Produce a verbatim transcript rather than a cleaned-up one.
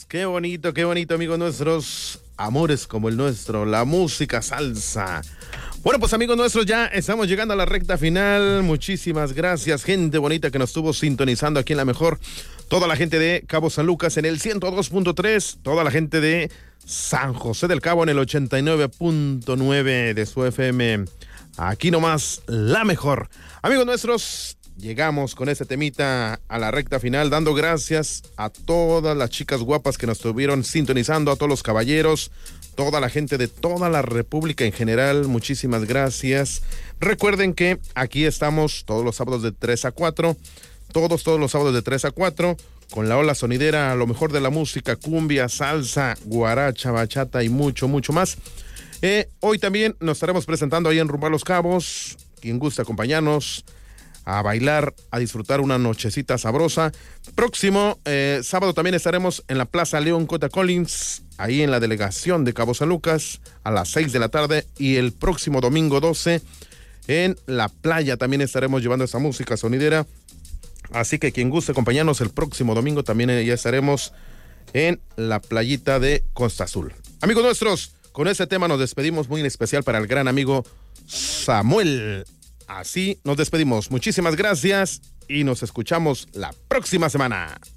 Qué bonito, qué bonito, amigos nuestros. Amores como el nuestro, la música salsa. Bueno, pues amigos nuestros, ya estamos llegando a la recta final. Muchísimas gracias, gente bonita que nos estuvo sintonizando aquí en La Mejor. Toda la gente de Cabo San Lucas en el ciento dos punto tres. Toda la gente de San José del Cabo en el ochenta y nueve punto nueve de su F M. Aquí nomás, La Mejor. Amigos nuestros, llegamos con este temita a la recta final, dando gracias a todas las chicas guapas que nos estuvieron sintonizando, a todos los caballeros, toda la gente de toda la República en general. Muchísimas gracias. Recuerden que aquí estamos todos los sábados de tres a cuatro, todos, todos los sábados de tres a cuatro, con la ola sonidera, lo mejor de la música, cumbia, salsa, guaracha, bachata y mucho, mucho más. Eh, hoy también nos estaremos presentando ahí en Rumbo a los Cabos. Quien gusta acompañarnos a bailar, a disfrutar una nochecita sabrosa. Próximo eh, sábado también estaremos en la Plaza León Cota Collins, ahí en la delegación de Cabo San Lucas, a las seis de la tarde. Y el próximo domingo doce en la playa también estaremos llevando esa música sonidera. Así que quien guste acompañarnos el próximo domingo también eh, ya estaremos en la playita de Costa Azul. Amigos nuestros, con este tema nos despedimos, muy en especial para el gran amigo Samuel. Así nos despedimos. Muchísimas gracias y nos escuchamos la próxima semana.